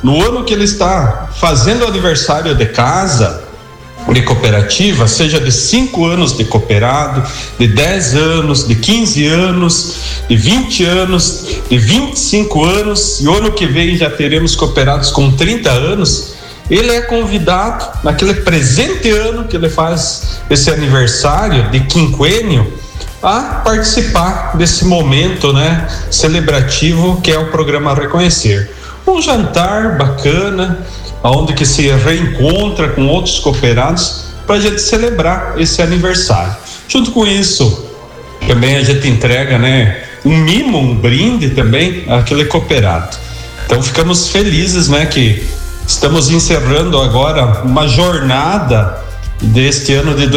no ano que ele está fazendo aniversário de casa, de cooperativa, seja de 5 anos de cooperado, de 10 anos, de 15 anos, de 20 anos, de 25 anos, e o ano que vem já teremos cooperados com 30 anos, ele é convidado naquele presente ano que ele faz esse aniversário de quinquênio a participar desse momento, né, celebrativo que é o programa Reconhecer. Um jantar bacana, onde que se reencontra com outros cooperados para a gente celebrar esse aniversário. Junto com isso, também a gente entrega, né, um mimo, um brinde também àquele cooperado. Então ficamos felizes, né, que estamos encerrando agora uma jornada deste ano de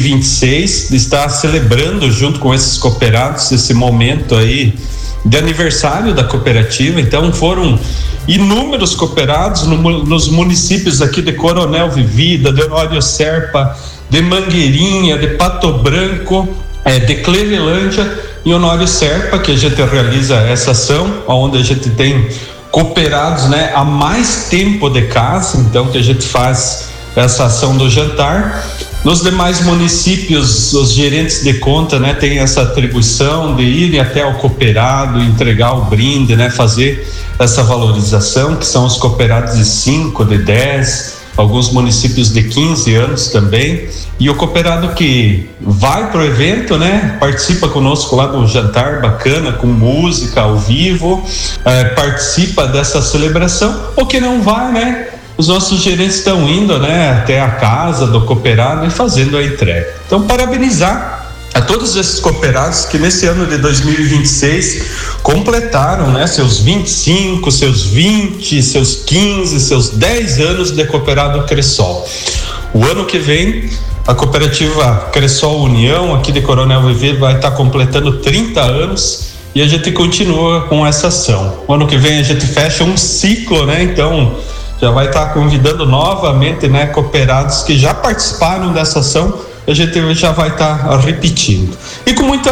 2026, de estar celebrando junto com esses cooperados esse momento aí de aniversário da cooperativa. Então foram inúmeros cooperados nos municípios aqui de Coronel Vivida, de Honório Serpa, de Mangueirinha, de Pato Branco, de Clevelândia e Honório Serpa, que a gente realiza essa ação, onde a gente tem cooperados, né, há mais tempo de casa, então que a gente faz essa ação do jantar. Nos demais municípios, os gerentes de conta, né, têm essa atribuição de irem até o cooperado, entregar o brinde, né, fazer essa valorização, que são os cooperados de 5, de 10, alguns municípios de 15 anos também. E o cooperado que vai pro evento, né, participa conosco lá do jantar bacana, com música ao vivo, participa dessa celebração. O que não vai, né, os nossos gerentes estão indo, né, até a casa do cooperado e fazendo a entrega. Então, parabenizar a todos esses cooperados que nesse ano de 2026 completaram, né, seus 25, seus 20, seus 15, seus 10 anos de cooperado Cressol. O ano que vem, a cooperativa Cressol União, aqui de Coronel Vivida, vai estar completando 30 anos e a gente continua com essa ação. O ano que vem a gente fecha um ciclo, né, então já vai estar convidando novamente, né, cooperados que já participaram dessa ação, a gente já vai estar repetindo. E com muita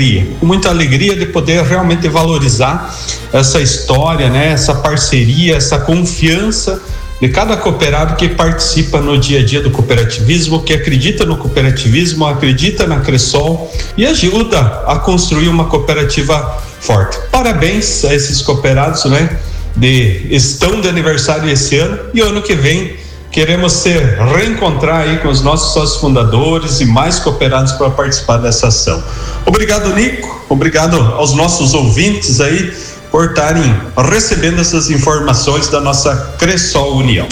alegria de poder realmente valorizar essa história, né, essa parceria, essa confiança de cada cooperado que participa no dia a dia do cooperativismo, que acredita no cooperativismo, acredita na Cressol e ajuda a construir uma cooperativa forte. Parabéns a esses cooperados, né, estão de aniversário esse ano, e ano que vem queremos se reencontrar aí com os nossos sócios fundadores e mais cooperados para participar dessa ação. Obrigado, Nico, obrigado aos nossos ouvintes aí por estarem recebendo essas informações da nossa Cressol União.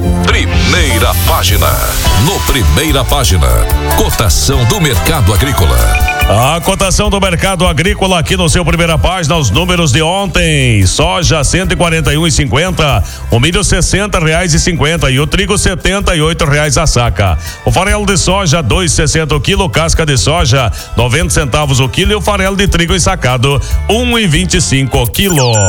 Primeira página. No Primeira Página, cotação do mercado agrícola. A cotação do mercado agrícola aqui no seu Primeira Página, os números de ontem: soja R$141,50, o milho R$60,50 e o trigo R$78 a saca. O farelo de soja R$2,60 o quilo, casca de soja 90 centavos o quilo e o farelo de trigo ensacado R$1,25 o quilo.